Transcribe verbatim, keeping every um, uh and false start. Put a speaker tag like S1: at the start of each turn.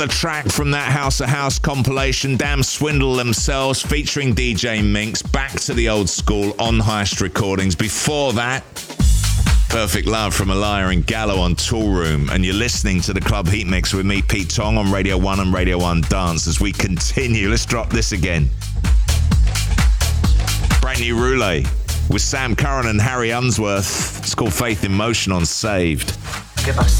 S1: The track from that House of House compilation, Damn Swindle themselves, featuring D J Minx, back to the old school on Heist Recordings. Before that, Perfect Love from Aliyah and Gallo on Tool Room. And you're listening to the Club Heat Mix with me, Pete Tong, on Radio one and Radio one Dance. As we continue, let's drop this again. Brand new Roulette with Sam Curran and Harry Unsworth. It's called Faith in Motion on Saved.
S2: ¿Qué pasa?